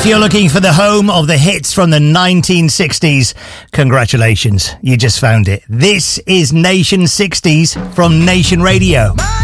you're looking for the home of the hits from the 1960s, congratulations, you just found it. This is Nation 60s from Nation Radio.